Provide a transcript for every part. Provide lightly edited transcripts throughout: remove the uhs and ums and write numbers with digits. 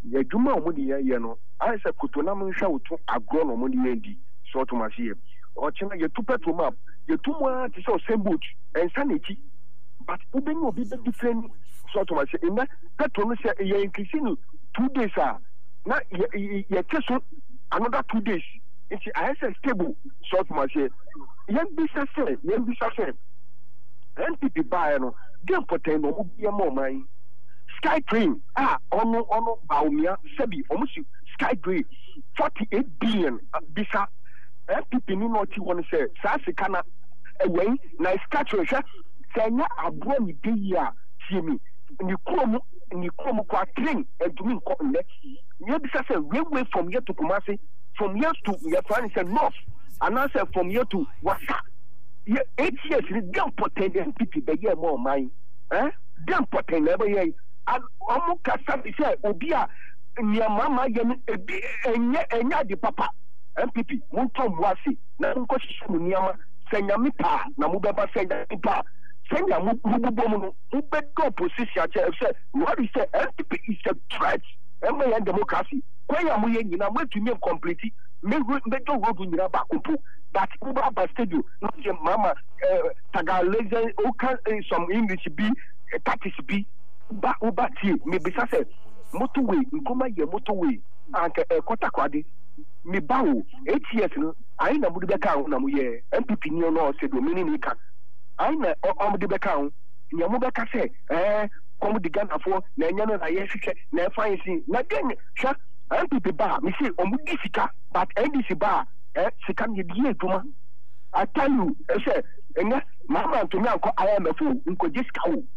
ye juma omudi ye no I say kutonam nhwa wotu agro no omudi yendi so to machine o chena ye tu petrol map ye tu mo ti so same boat and sanity but ubeni obi be different so to machine in petrol no say ye increase 2 days na ye keso another 2 days it's I say stable so to machine yen bisa say NPP buy no dem poten no obi e mo man Sky Train ono baumia sebi almost Sky Train 48 billion bisa NPP ni no ti won say sa sika na away na Sky Train say nya abro ni de ya tiemi ni krom kwa train edumi nko nle ni bisa say railway from here to Kumasi from here to your friend say north and I say from here to Wasa 8 years ni dem poten NPP be ye more man dem poten never ye omo kasa bi say obi a niamama ye ebi enya di papa MPP mun tom wase na nko hihye mu niama senyame pa na mu beba senyame pa senya mu bubo mu no mu be go position a say what is say MPP is a threat emma democracy kwaya mu ye nyina mu atumi complete me do road nyina ba kompu but uba ba stadium no je mama Tagalese o can some English be tactics be uba tie me bisa say motorway nkoma ye motorway anka kwata kwade me bawo 8 years no ai na mudu beka ho na mu ye MPP ni no se do mini ni ka ai na omudu beka ho nya mu beka say komu di Ghana fo na nya na ye sike na fine sin na den sha MPP ba me say omudi sika but NDC ba sika ni di eduma I tell you say enga mama Antonia anko IMF nko jiska wo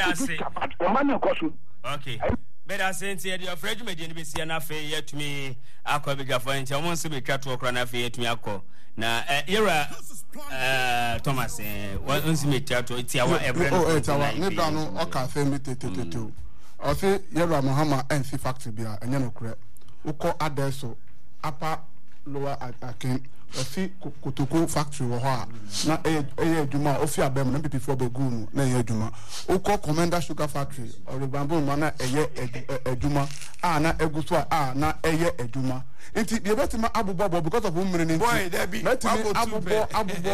okay better sense here the afraid me dey be see na fe yet me akọ bigafo nti o mo se be twa to okra na fe yet me akọ na era Thomas won se me twa to ti awa ebre no tawa ne bra no o ka fe me tetetetu o se yera Muhammad NC factory bia enye no kure ukọ adeso apa lower akin ofi kotoko factory wo ha na eduma ofi abem na MPP for begu mu na eduma ukọ Commander Sugar Factory oribambo ma na eduma na eguso na eduma enti de betima abubo because of umre ni boy there be abubo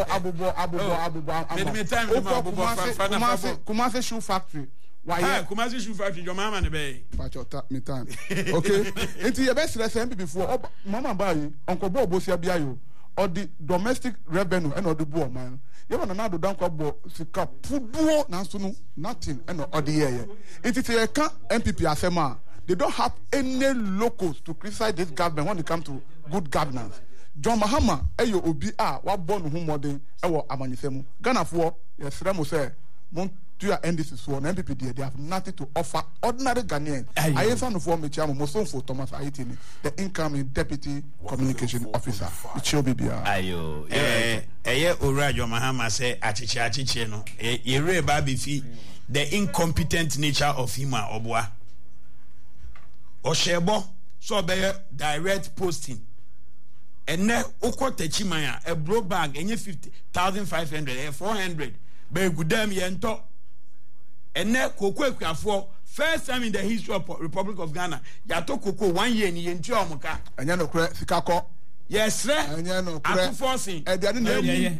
Kumasi Shoe Factory why Kumasi Shoe Factory your mama ne be pachota me time okay enti ye be sere MPP for mama buy onko bo obosia bia yo or the domestic revenue and or the board man you want na do dan kwa bo sika puduo na so no nothing and or the year it is a MPP asema they don't have any locals to criticize this government when it comes to good governance. John Mahama eyo obi wa born hu modern ewo amanyisemu Ghana for yesre mo say mon to your NDC so na MPP they have nothing to offer ordinary Ghanaians. I even for me chairman mo so for Thomas Ayitini the incoming deputy communication officer Ichio Bibia ayo ora John Mahama say achiche no ye ba be fi the incompetent nature of him obwa Oshebo so be direct posting ene ukota chimaya a bro bag enye 50,500 400 be gudam yento ene koko akuafo first time in the history of Republic of Ghana yato koko 1 year ni yenti omuka enya no kure sikako yes re enya no kure forcing ediane na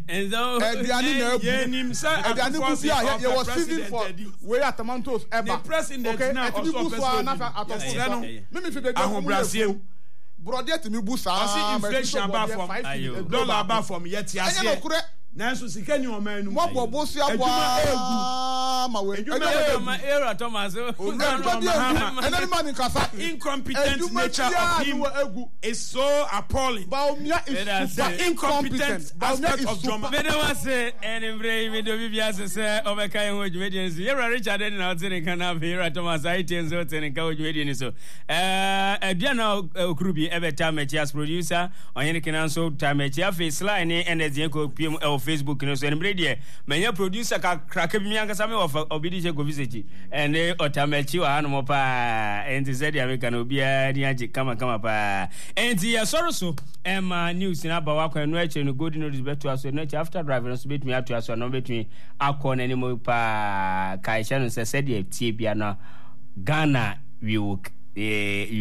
yenim sa ediane ku bia ye was season for we atamantos eba the president okay now also president me fi be ahobrasiem brother timi bu sa inflation ba from dollar ba from yet ya enya no kure nanso sika ni o manu mo bobo si abwa ma we era Thomas enani man kasa incompetent nature of him is so appalling baumia is the incompetent aspect of Joma me dey want say anyway me do bibia say obeka yen hojumedi nso era Richard na otene kana era Thomas Aitenzo otene ka hojumedi nso aduana okurubi ebeta mechi as producer onye kenan so tamechi afa line energy ko pm Facebook no so anybody there menya producer ka kraka bi mianka me of obidije go visit and otamechi wa hanu mo pa enti said America no bia ni age kama pa enti ya sorry so news na ba wakwa no eche no good news beto aso no eche after driving so betumi ato aso no betumi akọ na ni mo pa kaisha no said tie bia na Ghana we will